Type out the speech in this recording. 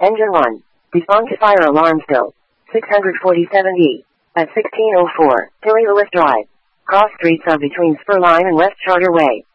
Engine 1. Respond to fire alarm still. 647E. At 1604, Hilly Lewis Drive. Cross streets are between Spur Line and West Charter Way.